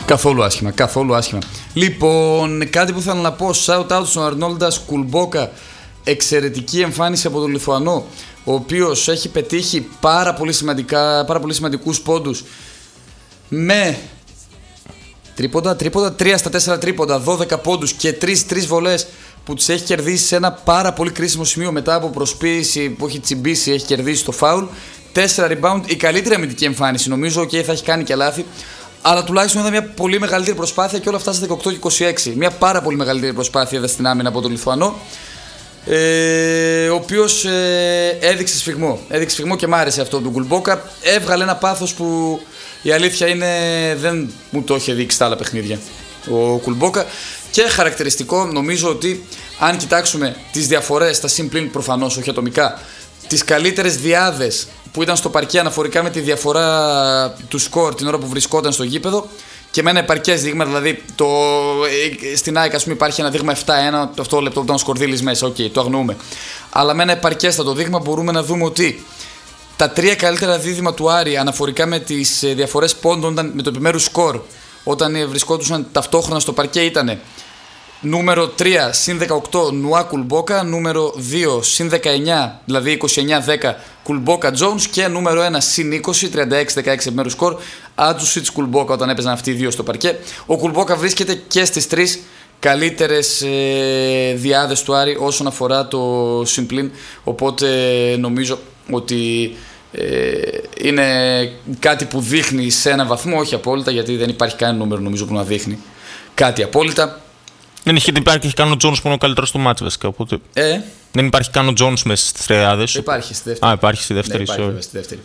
Καθόλου άσχημα, καθόλου άσχημα. Λοιπόν, κάτι που θέλω να πω, shout out στον Αρνόλντας Κουλμπόκα. Εξαιρετική εμφάνιση από τον Λιθουανό, ο οποίος έχει πετύχει πάρα πολύ σημαντικούς πόντους με τρίποντα, 3 στα 4 τρίποντα, 12 πόντους και 3 βολές που τις έχει κερδίσει σε ένα πάρα πολύ κρίσιμο σημείο μετά από προσποίηση που έχει τσιμπήσει, έχει κερδίσει το φάουλ. 4 rebound, η καλύτερη αμυντική εμφάνιση. Νομίζω ότι θα έχει κάνει και λάθη, αλλά τουλάχιστον είδα μια πολύ μεγαλύτερη προσπάθεια και όλα αυτά στα 18 και 26. Μια πάρα πολύ μεγαλύτερη προσπάθεια είδα στην άμυνα από τον Λιθουανό, ο οποίος έδειξε σφιγμό και μ' άρεσε αυτό του Κουλμπόκα. Έβγαλε ένα πάθος που η αλήθεια είναι δεν μου το είχε δείξει στα άλλα παιχνίδια ο Κουλμπόκα. Και χαρακτηριστικό, νομίζω ότι αν κοιτάξουμε τις διαφορές στα συμπλήν, προφανώς όχι ατομικά, τις καλύτερες διάδες που ήταν στο παρκέ αναφορικά με τη διαφορά του σκορ την ώρα που βρισκόταν στο γήπεδο, και με ένα επαρκές δείγμα, δηλαδή στην ΑΕΚ ας πούμε υπάρχει ένα δείγμα 7-1, αυτό λεπτό που ήταν ο Σκορδίλης μέσα, το αγνοούμε. Αλλά με ένα επαρκέστατο δείγμα μπορούμε να δούμε ότι τα 3 καλύτερα δίδυμα του Άρη αναφορικά με τις διαφορές πόντων με το επιμέρους σκορ όταν βρισκόντουσαν ταυτόχρονα στο παρκέ ήταν νούμερο 3 συν 18 Νουά Κουλμπόκα, νούμερο 2 συν 19 δηλαδή 29-10 Κουλμπόκα Jones και νούμερο 1 συν 20 36-16 επιμέρους σκορ Άντζουσιτς Κουλμπόκα όταν έπαιζαν αυτοί οι δύο στο παρκέ. Ο Κουλμπόκα βρίσκεται και στις 3 καλύτερες διάδες του Άρη όσον αφορά το συμπλήν, οπότε νομίζω ότι είναι κάτι που δείχνει σε ένα βαθμό, όχι απόλυτα, γιατί δεν υπάρχει κανένα νούμερο νομίζω που να δείχνει κάτι απόλυτα. Δεν υπάρχει καν ο Jones που είναι ο καλύτερος του μάτς βασικά, οπότε δεν υπάρχει καν ο Jones μέσα στις τριάδες. Υπάρχει στη δεύτερη. Υπάρχει στη δεύτερη. Ναι, υπάρχει στη δεύτερη.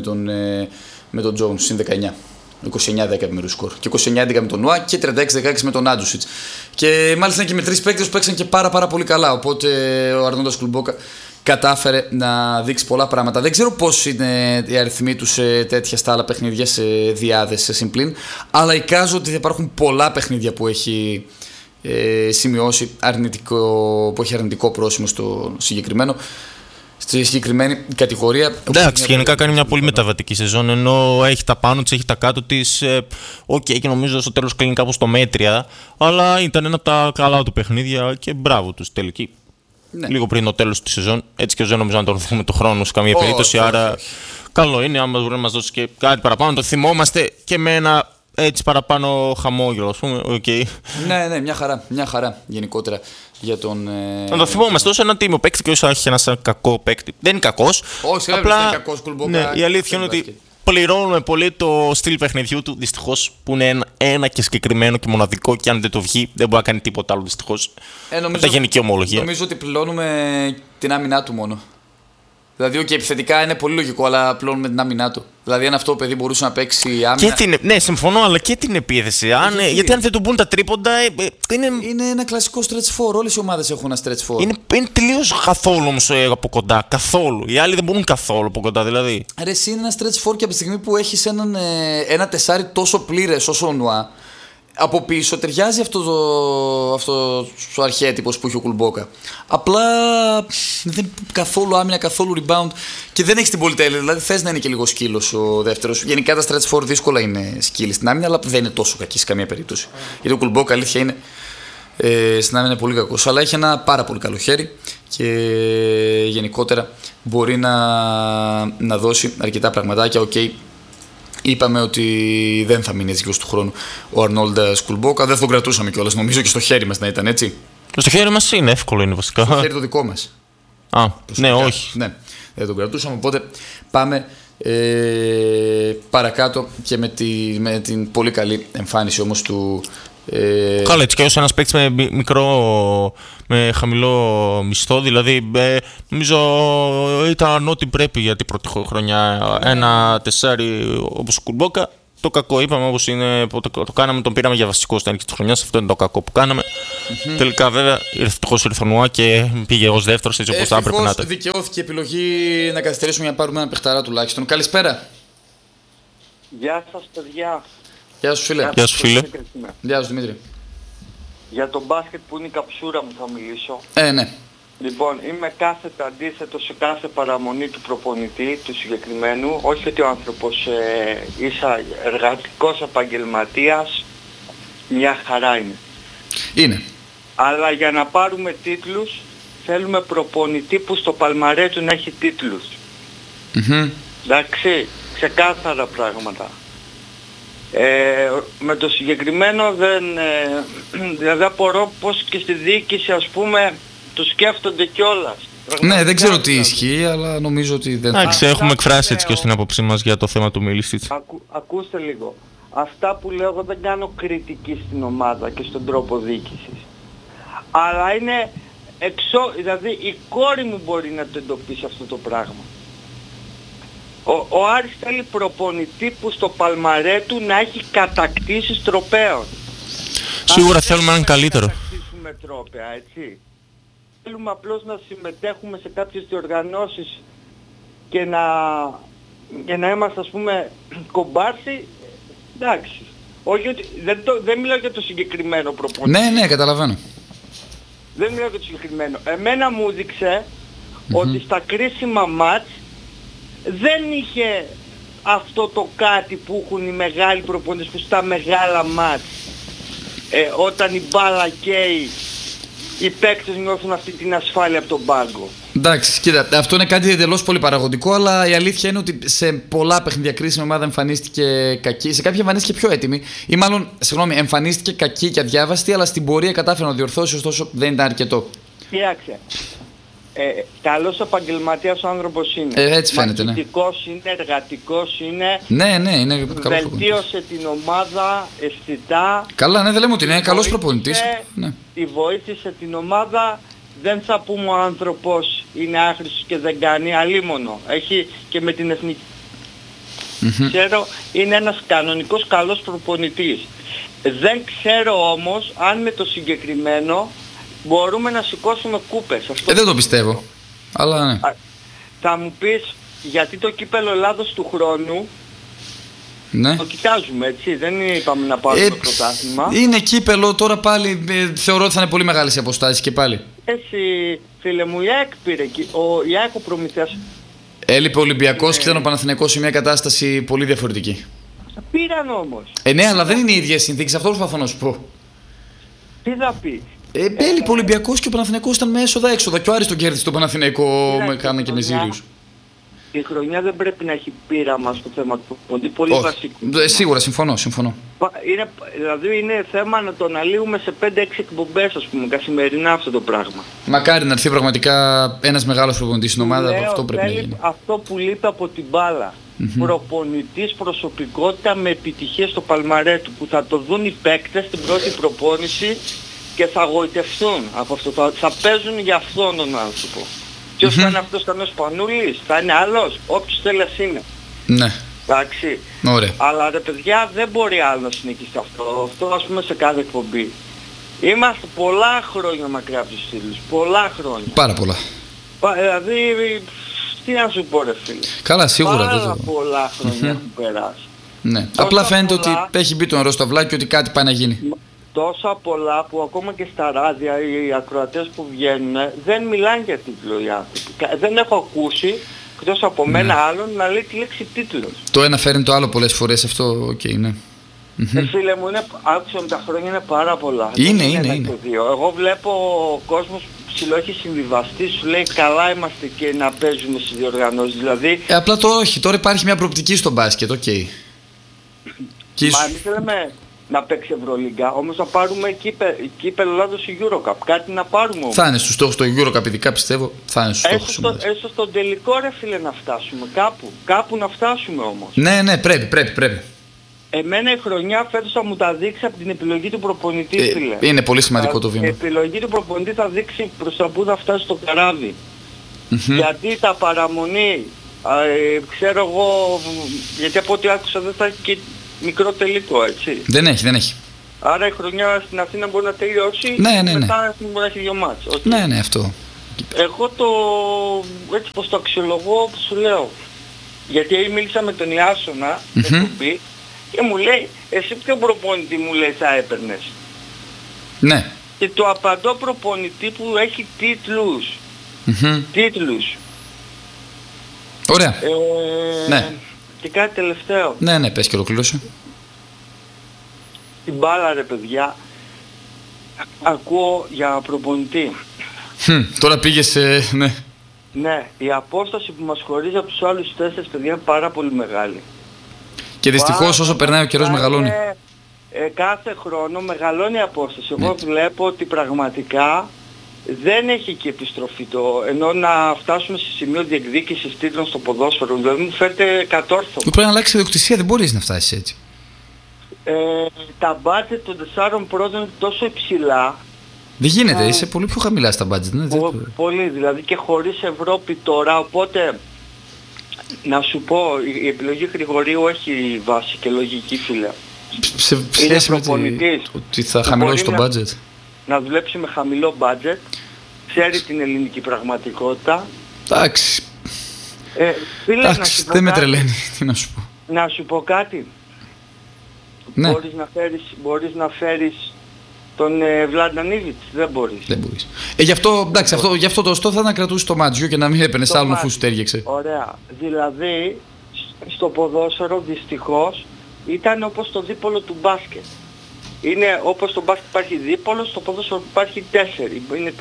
Με τον Jones συν 19. 29-10 επιμέρους σκορ. Και 29-11 με τον Νουά και 36-16 με τον Άντζουσιτς. Και μάλιστα και με 3 παίκτες που παίξαν και πάρα πολύ καλά. Οπότε ο Αρνόντας Κουλμπόκα κατάφερε να δείξει πολλά πράγματα. Δεν ξέρω πώς είναι οι αριθμοί του σε τέτοια στα άλλα παιχνίδια, σε διάδες, σε συμπλήν. Αλλά εικάζω ότι θα υπάρχουν πολλά παιχνίδια που έχει σημειώσει που έχει αρνητικό πρόσημο στο συγκεκριμένο. Στη συγκεκριμένη κατηγορία. Εντάξει, γενικά κάνει μια πολύ μεταβατική σεζόν. Ενώ έχει τα πάνω της, έχει τα κάτω της. Και νομίζω στο τέλος κλείνει κάπως το μέτρια. Αλλά ήταν ένα από τα καλά του παιχνίδια και μπράβο τους τελική. Ναι. Λίγο πριν το τέλος της σεζόν. Έτσι και δεν νομίζω να τον δούμε το χρόνο σε καμία περίπτωση. Άρα καλό είναι, άμα μπορεί να μας δώσει και κάτι παραπάνω. Το θυμόμαστε και με ένα έτσι παραπάνω χαμόγελο, ας πούμε. Ναι, μια χαρά γενικότερα. Για τον, να το θυμόμαστε όσο ένα τίμιο παίκτη και όσο έχει ένα κακό παίκτη. Δεν είναι κακός. Όχι, απλά δεν είναι κακός Κουλμπόκα. Ναι, η αλήθεια είναι ότι πληρώνουμε πολύ το στυλ παιχνιδιού του, δυστυχώς, που είναι ένα και συγκεκριμένο και μοναδικό, και αν δεν το βγει δεν μπορεί να κάνει τίποτα άλλο, δυστυχώς. Τα γενική ομολογία. Νομίζω ότι πληρώνουμε την άμυνά του μόνο. Δηλαδή, επιθετικά είναι πολύ λογικό, αλλά πληρώνουμε την άμυνά του. Δηλαδή, αν αυτό το παιδί μπορούσε να παίξει άμυνα. Ναι, συμφωνώ, αλλά και την επίθεση. Γιατί αν δεν του μπουν τα τρίποντα. Είναι ένα κλασικό stretch 4. Όλες οι ομάδες έχουν ένα stretch 4. Είναι τελείως καθόλου όμως από κοντά. Καθόλου. Οι άλλοι δεν μπορούν καθόλου από κοντά, δηλαδή. Ρε, εσύ είναι ένα stretch 4 και από τη στιγμή που έχεις ένα τεσάρι τόσο πλήρες όσο ο Νουά, από πίσω ταιριάζει αυτό ο αρχέτυπος που έχει ο Κουλμπόκα. Απλά δεν καθόλου άμυνα, καθόλου rebound και δεν έχει την πολυτέλεια. Δηλαδή θες να είναι και λίγο σκύλος ο δεύτερος. Γενικά τα stretch 4 δύσκολα είναι σκύλοι στην άμυνα, αλλά δεν είναι τόσο κακή σε καμία περίπτωση. Γιατί ο Κουλμπόκα αλήθεια είναι στην άμυνα είναι πολύ κακός. Αλλά έχει ένα πάρα πολύ καλό χέρι και γενικότερα μπορεί να δώσει αρκετά πραγματάκια. Είπαμε ότι δεν θα μείνει έτσι του χρόνου ο Αρνόλντας Κουλμπόκα. Δεν τον κρατούσαμε κιόλας, νομίζω, και στο χέρι μας να ήταν έτσι. Στο χέρι μας είναι εύκολο, είναι βασικά. Στο χέρι το δικό μας. Ναι, όχι. Ναι, δεν τον κρατούσαμε, οπότε πάμε παρακάτω και με την πολύ καλή εμφάνιση όμως του. Καλά, έτσι και ως ένας παίκτης με χαμηλό μισθό, δηλαδή νομίζω ήταν ό,τι πρέπει για την πρώτη χρονιά. Ένα τεσάρι όπως ο Κουλμπόκα. Το κακό είπαμε όπως είναι, το κάναμε, τον πήραμε για βασικό στην αρχή της χρονιάς. Αυτό είναι το κακό που κάναμε. Τελικά βέβαια ευτυχώς ήρθε ο Νουά και πήγε ως δεύτερος, έτσι όπως θα έπρεπε να ήταν. Δικαιώθηκε η επιλογή να καθυστερήσουμε για να πάρουμε ένα παιχταρά τουλάχιστον. Καλησπέρα. Γεια σας, παιδιά. Γεια σου, φίλε. Γεια σου, φίλε. Γεια σου, Δημήτρη. Για τον μπάσκετ που είναι η καψούρα μου θα μιλήσω. Ναι. Λοιπόν, είμαι κάθετα αντίθετο σε κάθε παραμονή του προπονητή, του συγκεκριμένου. Όχι ότι ο άνθρωπος ίσα εργατικός επαγγελματίας, μια χαρά είναι. Είναι. Αλλά για να πάρουμε τίτλους θέλουμε προπονητή που στο παλμαρέ του να έχει τίτλους. Εντάξει, ξεκάθαρα πράγματα. Με το συγκεκριμένο δεν απορώ πως και στη διοίκηση, ας πούμε, το σκέφτονται κιόλας. Ναι, δεν ξέρω τι ισχύει, αλλά νομίζω ότι δεν θα. Εντάξει, έχουμε εκφράσει έτσι και στην άποψή μας για το θέμα του Μίλισιτς. Ακούστε λίγο. Αυτά που λέω εγώ δεν κάνω κριτική στην ομάδα και στον τρόπο διοίκησης. Αλλά είναι δηλαδή η κόρη μου μπορεί να το εντοπίσει αυτό το πράγμα. Ο Άρης θέλει προπονητή που στο παλμαρέ του να έχει κατακτήσεις τροπαίων. Σίγουρα θέλουμε έναν καλύτερο. Να κατακτήσουμε τρόπαια, έτσι. Θέλουμε απλώς να συμμετέχουμε σε κάποιες διοργανώσεις και να είμαστε, ας πούμε, κομπάρσι. Εντάξει. Όχι ότι, δεν μιλάω για το συγκεκριμένο προπονητή. Ναι, καταλαβαίνω. Δεν μιλάω για το συγκεκριμένο. Εμένα μου έδειξε ότι στα κρίσιμα μάτς δεν είχε αυτό το κάτι που έχουν οι μεγάλοι προπονητές, που στα μεγάλα μάτς όταν η μπάλα καίει οι παίκτες νιώθουν αυτή την ασφάλεια από τον πάγκο. Εντάξει, κοίτα, αυτό είναι κάτι εντελώς πολύ παραγωγικό, αλλά η αλήθεια είναι ότι σε πολλά παιχνίδια κρίσιμη ομάδα εμφανίστηκε κακή, σε κάποια εμφανίστηκε πιο έτοιμη, ή μάλλον, συγγνώμη, εμφανίστηκε κακή και αδιάβαστη, αλλά στην πορεία κατάφερε να διορθώσει, ωστόσο δεν ήταν αρκετό. Κοίταξε. Καλός επαγγελματίας ο άνθρωπος είναι. Έτσι φαίνεται, ναι. Μαχητικός είναι, εργατικός είναι. Ναι, είναι καλός προπονητής. Βελτίωσε την ομάδα αισθητά. Καλά, ναι, δεν λέμε ότι είναι καλός προπονητής. Ναι. Τη βοήθησε την ομάδα. Δεν θα πούμε ο άνθρωπος είναι άχρηστος και δεν κάνει, αλίμονο. Έχει και με την εθνική. Ξέρω, είναι ένας κανονικός καλός προπονητής. Δεν ξέρω όμως αν με το συγκεκριμένο μπορούμε να σηκώσουμε κούπες. Δεν το πιστεύω. Αλλά ναι. Θα μου πεις γιατί το κύπελλο Ελλάδος του χρόνου ναι. Το κοιτάζουμε, έτσι. Δεν είπαμε να πάρουμε το πρωτάθλημα. Είναι κύπελλο, τώρα πάλι θεωρώ ότι θα είναι πολύ μεγάλες οι αποστάσεις και πάλι. Εσύ, φίλε μου, η ΑΕΚ πήρε. Η ΑΕΚ ο Προμηθέας. Έλειπε ο Ολυμπιακός και ήταν ο Παναθηναϊκός σε μια κατάσταση πολύ διαφορετική. Πήραν όμως. Ναι, αλλά δεν είναι οι ίδιες συνθήκες, αυτό προσπαθώ να σου πω. Τι θα πει. Έλειπε ο Ολυμπιακός και ο Παναθηναϊκός ήταν με έσοδα-έξοδα. Και ο Άρης τον κέρδισε τον Παναθηναϊκό και με ζύριους. Η χρονιά δεν πρέπει να έχει πείραμα στο θέμα του προπονητή. Πολύ βασικό. Σίγουρα, συμφωνώ. Δηλαδή είναι θέμα να το αναλύουμε σε 5-6 εκπομπές, ας πούμε, καθημερινά αυτό το πράγμα. Μακάρι να έρθει πραγματικά ένας μεγάλος προπονητής στην ομάδα, αυτό πρέπει να γίνει. Αυτό που λείπει από την μπάλα. Προπονητής προσωπικότητα με επιτυχία στο παλμαρέ του, που θα το δουν οι παίκτες στην πρώτη προπόνηση και θα γοητευτούν από αυτό. Θα παίζουν για αυτόν τον άνθρωπο. Ποιος θα είναι αυτός, θα είναι ο Σπανούλης, θα είναι άλλος, όποιος θέλει είναι. Ναι. Εντάξει. Ωραία. Αλλά ρε παιδιά δεν μπορεί άλλο να συνεχίσει αυτό. Αυτό ας πούμε σε κάθε εκπομπή. Είμαστε πολλά χρόνια μακριά από τους στήλους. Πολλά χρόνια. Πάρα πολλά. Δηλαδή, τι να σου πω ρε φίλε. Καλά, σίγουρα. Πάρα πολλά χρόνια έχουν περάσει. Ναι. Απλά φαίνεται ότι έχει μπει το νερό στο βλάκι και ότι κάτι πάει να γίνει. Τόσα πολλά που ακόμα και στα ράδια οι ακροατές που βγαίνουν δεν μιλάνε για τίτλο οι άνθρωποι. Δεν έχω ακούσει εκτός από μένα άλλον να λέει τη λέξη τίτλος. Το ένα φέρνει το άλλο πολλές φορές, αυτό ναι. Φίλε μου, άκουσα με τα χρόνια είναι πάρα πολλά. Είναι. Εγώ βλέπω ο κόσμος ψηλό έχει συμβιβαστεί, σου λέει καλά είμαστε και να παίζουμε στις διοργανώσεις. Δηλαδή... απλά το όχι, τώρα υπάρχει μια προοπτική στο μπάσκετ, οκ. Μα εμείς θέλουμε να παίξει Ευρωλίγκα, όμως να πάρουμε κύπελλο Ελλάδος ή Eurocup, κάτι να πάρουμε όμως. Θα είναι στους στόχους το Eurocup, ειδικά πιστεύω, θα είναι στους στόχους. Έστω στον τελικό ρε φίλε να φτάσουμε, κάπου να φτάσουμε όμως. Ναι, πρέπει. Εμένα η χρονιά φέτος θα μου τα δείξει από την επιλογή του προπονητή, φίλε. Είναι πολύ σημαντικό το βήμα. Η επιλογή του προπονητή θα δείξει προς τα που θα φτάσει το καράβι. Γιατί τα παραμονή, ξέρω εγώ, γιατί από ό,τι άκουσα δεν θα έχει και μικρό τελικό, έτσι. Δεν έχει. Άρα η χρονιά στην Αθήνα μπορεί να τελειώσει, μετά μπορεί να έχει 2 μάτς. Okay. Ναι, αυτό. Εγώ έτσι πως το αξιολογώ, που σου λέω. Γιατί μίλησα με τον Ιάσονα, και μου λέει, εσύ ποιο προπονητή μου λέει θα έπαιρνες. Ναι. Και το απαντώ προπονητή που έχει τίτλους. Τίτλους. Ωραία. Ναι. Και κάτι τελευταίο. Ναι, πες και ολοκλήρωσε. στην μπάλα, ρε παιδιά, ακούω για προπονητή. Τώρα πήγες σε... ναι. Ναι, η απόσταση που μας χωρίζει από τους άλλους 4 παιδιά είναι πάρα πολύ μεγάλη. Και δυστυχώς όσο περνάει ο καιρός μεγαλώνει. Κάθε χρόνο μεγαλώνει η απόσταση. Εγώ βλέπω ότι πραγματικά δεν έχει και επιστροφή ενώ να φτάσουμε σε σημείο διεκδίκησης τίτλων στο ποδόσφαιρο. Δηλαδή μου φέρετε κατόρθωμα. Πρέπει να αλλάξει ιδιοκτησία, δεν μπορείς να φτάσεις έτσι. Τα budget των 4 πρώτων είναι τόσο υψηλά. Δεν γίνεται, είσαι πολύ πιο χαμηλά στα budget. Ναι, πολύ, δηλαδή και χωρίς Ευρώπη τώρα, οπότε να σου πω, η επιλογή Γρηγορίου έχει βάση και λογική, φίλε. Σε σχέση με ότι θα χαμηλώσει το budget. Να δουλέψει με χαμηλό budget, ξέρει την ελληνική πραγματικότητα. Εντάξει. Φίλε, δεν με τρελαίνει, τι να σου πω. Να σου πω κάτι. Ναι. Μπορείς να φέρεις τον Βλάνταν Ήβιτς, δεν μπορείς. Γι' αυτό, εντάξει, γι' αυτό το θα να κρατούσε το Μάτζιο και να μην έπαιρνες άλλον αφού σου τέριαξε. Ωραία. Δηλαδή, στο ποδόσφαιρο δυστυχώς ήταν όπως το δίπολο του μπάσκετ. Είναι όπως στο μπάσκετ υπάρχει δίπολο, στο ποδόσφαιρο υπάρχει 4. Είναι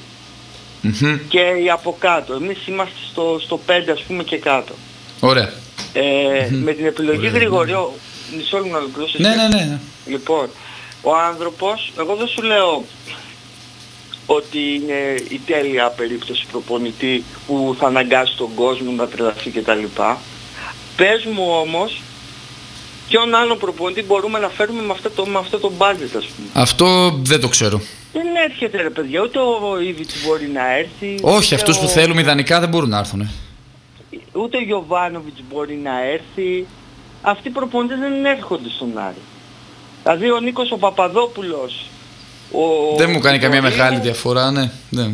4. Και οι από κάτω. Εμείς είμαστε στο 5 ας πούμε και κάτω. Ωραία. Με την επιλογή Γρηγοριού, μισό λεπτό να ολοκληρώσω. Ναι. Λοιπόν, ο άνθρωπος, εγώ δεν σου λέω ότι είναι η τέλεια περίπτωση προπονητή που θα αναγκάσει τον κόσμο να τρελαθεί κτλ. Πες μου όμως ποιον άλλο προπονητή μπορούμε να φέρουμε με αυτό το budget, ας πούμε. Αυτό δεν το ξέρω. Δεν έρχεται ρε παιδιά, ούτε ο Ήβιτς μπορεί να έρθει. Όχι, αυτούς που θέλουμε ιδανικά δεν μπορούν να έρθουν. Ούτε ο Γιοβάνοβιτς μπορεί να έρθει. Αυτοί οι προπονητές δεν έρχονται στον Άρη. Δηλαδή ο Νίκος ο Παπαδόπουλος. Δεν μου κάνει καμία μεγάλη διαφορά, ναι.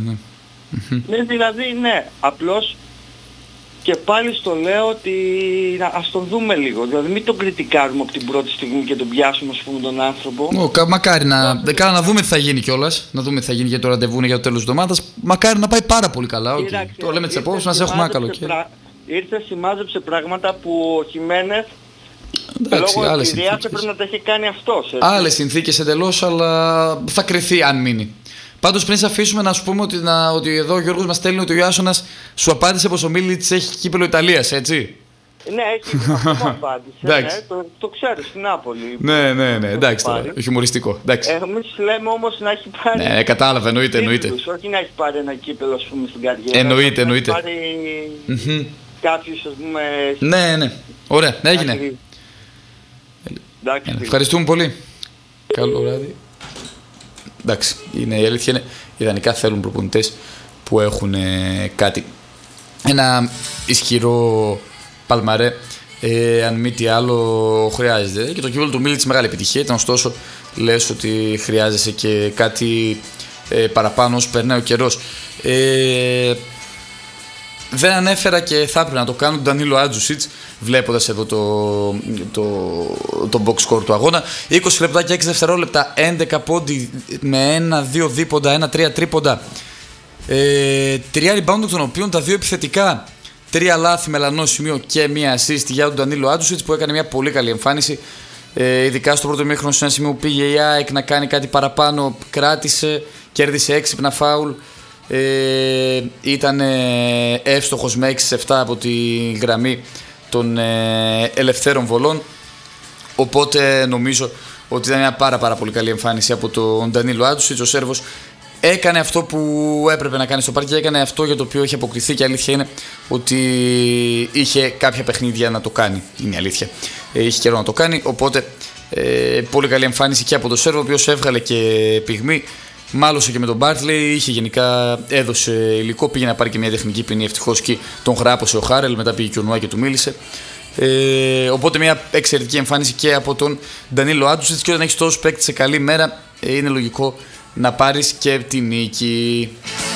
Ναι, δηλαδή ναι, απλώς και πάλι στο λέω ότι ας τον δούμε λίγο. Δηλαδή μην τον κριτικάρουμε από την πρώτη στιγμή και τον πιάσουμε, ας πούμε, τον άνθρωπο. Μακάρι να δούμε τι θα γίνει κιόλας. Να δούμε τι θα γίνει για το ραντεβού για το τέλος της εβδομάδας. Μακάρι να πάει πάρα πολύ καλά. Το λέμε τις επόμενες μας, έχουμε ένα καλοκαίρι. Ήρθε, σημάζεψε πράγματα που ο Χιμένεθ λόγω ευκαιρίας πρέπει να τα έχει κάνει αυτός. Άλλες συνθήκες εντελώς, αλλά θα κρυθεί αν μείνει. Πάντως πριν σε αφήσουμε να σου πούμε ότι εδώ ο Γιώργος μας στέλνει ότι ο Ιάσονας σου απάντησε πως ο Μίλιτς έχει κύπελλο Ιταλίας, έτσι. Ναι, έχει, αυτό μου απάντησε. Το ξέρω, στην Νάπολη. Ναι, εντάξει τώρα, χιουμοριστικό. Εμείς λέμε όμως να έχει πάρει... Ναι, κατάλαβα, εννοείται. Όχι να έχει πάρει ένα κύπελλο, ας πούμε, στην καριέρα. Εννοείται. Να έχει πάρει κάποιους, ας πούμε... Ναι, ωραία, έγινε. Ευχαριστούμε πολύ. Καλό βράδυ. Εντάξει, η αλήθεια είναι, ιδανικά θέλουν προπονητές που έχουν κάτι. Ένα ισχυρό παλμαρέ, αν μη τι άλλο χρειάζεται. Και το κύπελλο του Μίλιτς μεγάλη επιτυχία ήταν, ωστόσο λες ότι χρειάζεσαι και κάτι παραπάνω όσο περνάει ο καιρός. Δεν ανέφερα και θα έπρεπε να το κάνω τον Ντανίλο Άντζουσιτς, βλέποντας εδώ το box score του αγώνα. 20 λεπτά και 6 δευτερόλεπτα, 11 πόντι με 1-2 δίποντα, 1-3 τρίποντα, 3 rebound των οποίων τα 2 επιθετικά, 3 λάθη μελανό σημείο και μία assist για τον Ντανίλο Άντζουσιτς, που έκανε μια πολύ καλή εμφάνιση, ειδικά στο πρώτο ημίχρονο, σε ένα σημείο που πήγε η ΑΕΚ να κάνει κάτι παραπάνω, κράτησε, κέρδισε έξυπνα φάουλ. Ήταν εύστοχος με 6-7 από τη γραμμή των ελευθέρων βολών, οπότε νομίζω ότι ήταν μια πάρα πολύ καλή εμφάνιση από τον Ντανίλο Άντζουσιτς. Ο Σέρβος έκανε αυτό που έπρεπε να κάνει στο πάρκι, έκανε αυτό για το οποίο είχε αποκτηθεί, και η αλήθεια είναι ότι είχε κάποια παιχνίδια να το κάνει, είναι η αλήθεια, είχε καιρό να το κάνει, οπότε πολύ καλή εμφάνιση και από τον Σέρβο, ο οποίος έβγαλε και πυγμή. Μάλωσε και με τον Μπάρτλεϊ, γενικά έδωσε υλικό, πήγε να πάρει και μια τεχνική ποινή, ευτυχώς και τον χράπωσε ο Χάρελ, μετά πήγε και ο Νουά και του μίλησε. Οπότε μια εξαιρετική εμφάνιση και από τον Ντανίλο Άντζουσιτς, και όταν έχεις τόσους παίκτες σε καλή μέρα είναι λογικό να πάρεις και τη νίκη.